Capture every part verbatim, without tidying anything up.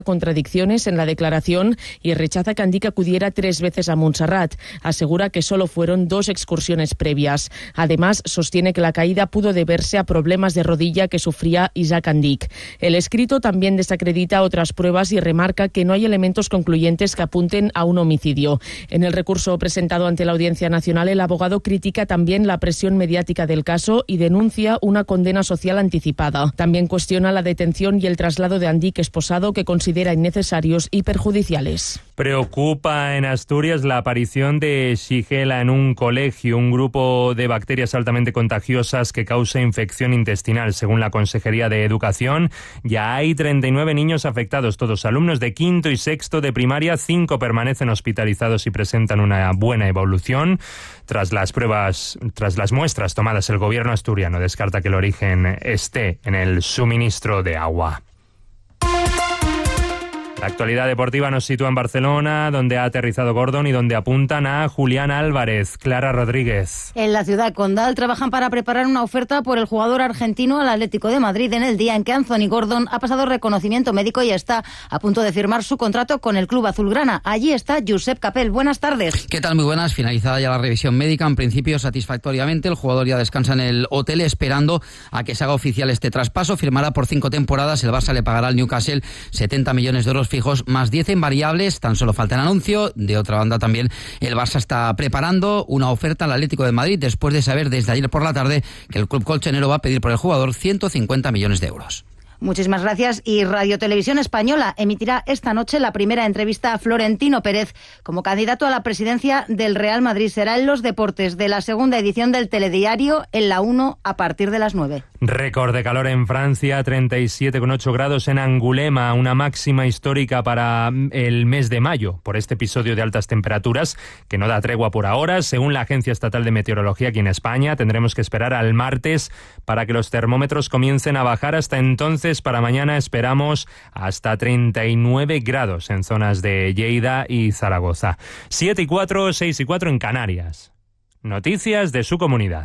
contradicciones en la declaración y rechaza que Andic acudiera tres veces a Montserrat. Asegura que solo fueron dos excursiones previas. Además, sostiene que la caída pudo deberse a problemas de rodilla que sufría Isaac Andic. El escrito también desacredita otras pruebas y remarca que no hay elementos concluyentes que apunten a un homicidio. En el recurso presentado ante la Audiencia Nacional, el abogado critica también la presión mediática del caso y denuncia una condena social anticipada. También cuestiona la detención y el traslado de Andic esposado, que considera innecesarios y perjudiciales. Preocupa en Asturias la aparición de Shigella en un colegio, un grupo de bacterias altamente contagiosas que causa infección intestinal. Según la Consejería de Educación, ya hay treinta y nueve niños afectados, todos alumnos de quinto y sexto de primaria. Cinco permanecen hospitalizados y presentan una buena evolución. Tras las pruebas, tras las muestras tomadas, el gobierno asturiano descarta que el origen esté en el suministro de agua. La actualidad deportiva nos sitúa en Barcelona, donde ha aterrizado Gordon y donde apuntan a Julián Álvarez. Clara Rodríguez. En la ciudad condal trabajan para preparar una oferta por el jugador argentino al Atlético de Madrid en el día en que Anthony Gordon ha pasado reconocimiento médico y está a punto de firmar su contrato con el club azulgrana. Allí está Josep Capel. Buenas tardes. ¿Qué tal? Muy buenas. Finalizada ya la revisión médica, en principio satisfactoriamente. El jugador ya descansa en el hotel esperando a que se haga oficial este traspaso. Firmará por cinco temporadas. El Barça le pagará al Newcastle setenta millones de euros fijos más diez en variables, tan solo falta el anuncio. De otra banda también el Barça está preparando una oferta al Atlético de Madrid después de saber desde ayer por la tarde que el club colchonero va a pedir por el jugador ciento cincuenta millones de euros. Muchísimas gracias. Y Radio Televisión Española emitirá esta noche la primera entrevista a Florentino Pérez como candidato a la presidencia del Real Madrid. Será en Los Deportes, de la segunda edición del Telediario, en la uno, a partir de las nueve. Récord de calor en Francia, treinta y siete coma ocho grados en Angulema, una máxima histórica para el mes de mayo, por este episodio de altas temperaturas que no da tregua por ahora. Según la Agencia Estatal de Meteorología aquí en España, tendremos que esperar al martes para que los termómetros comiencen a bajar. Hasta entonces, para mañana esperamos hasta treinta y nueve grados en zonas de Lleida y Zaragoza. siete y cuatro, seis y cuatro en Canarias. Noticias de su comunidad.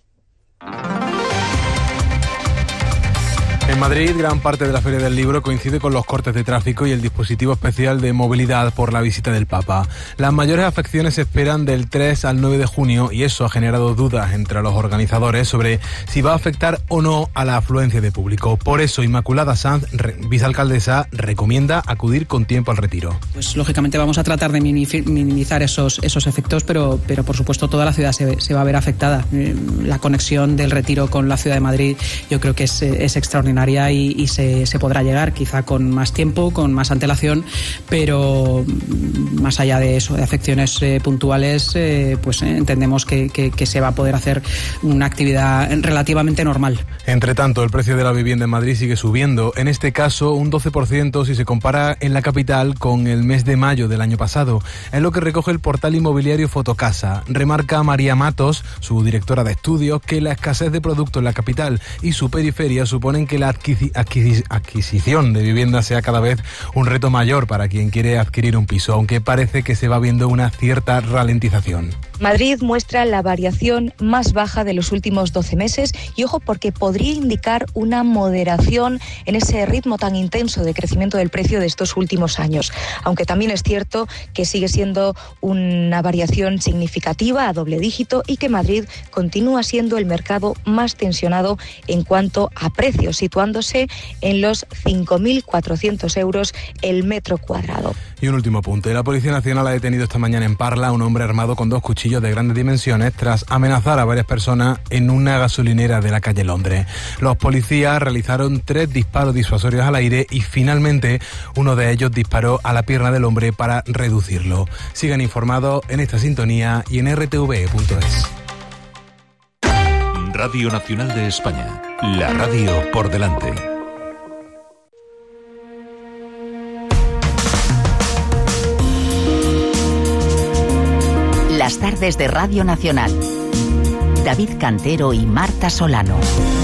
En Madrid, gran parte de la Feria del Libro coincide con los cortes de tráfico y el dispositivo especial de movilidad por la visita del Papa. Las mayores afecciones se esperan del tres al nueve de junio y eso ha generado dudas entre los organizadores sobre si va a afectar o no a la afluencia de público. Por eso, Inmaculada Sanz, vicealcaldesa, recomienda acudir con tiempo al retiro. Pues lógicamente vamos a tratar de minimizar esos, esos efectos, pero, pero por supuesto toda la ciudad se, se va a ver afectada. La conexión del retiro con la ciudad de Madrid yo creo que es, es extraordinaria. Y, y se, se podrá llegar quizá con más tiempo, con más antelación, pero más allá de eso, de afecciones eh, puntuales, eh, pues eh, entendemos que, que, que se va a poder hacer una actividad relativamente normal. Entre tanto, el precio de la vivienda en Madrid sigue subiendo, en este caso un doce por ciento si se compara en la capital con el mes de mayo del año pasado. Es lo que recoge el portal inmobiliario Fotocasa. Remarca María Matos, su directora de estudios, que la escasez de productos en la capital y su periferia suponen que la adquisición de vivienda sea cada vez un reto mayor para quien quiere adquirir un piso, aunque parece que se va viendo una cierta ralentización. Madrid muestra la variación más baja de los últimos doce meses y ojo porque podría indicar una moderación en ese ritmo tan intenso de crecimiento del precio de estos últimos años, aunque también es cierto que sigue siendo una variación significativa a doble dígito y que Madrid continúa siendo el mercado más tensionado en cuanto a precios, situándose en los cinco mil cuatrocientos euros el metro cuadrado. Y un último apunte. La Policía Nacional ha detenido esta mañana en Parla a un hombre armado con dos cuchillos de grandes dimensiones tras amenazar a varias personas en una gasolinera de la calle Londres. Los policías realizaron tres disparos disuasorios al aire y finalmente uno de ellos disparó a la pierna del hombre para reducirlo. Sigan informados en esta sintonía y en r t v punto es. Radio Nacional de España. La radio por delante. Las tardes de Radio Nacional. David Cantero y Marta Solano.